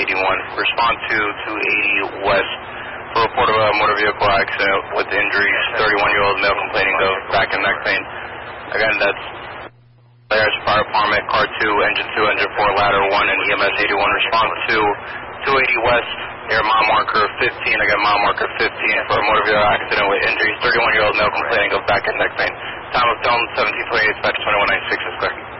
81. Respond to 280 West for a report of a motor vehicle accident with injuries. 31-year-old male complaining of back and neck pain. Again, that's there's Fire Department, Car 2, Engine 2, Engine 4, Ladder 1, and EMS 81. Respond to 280 West near mile marker 15. Again, mile marker 15 for a motor vehicle accident with injuries. 31-year-old male complaining of back and neck pain. Time of film 1728, dispatch 2196 is clear.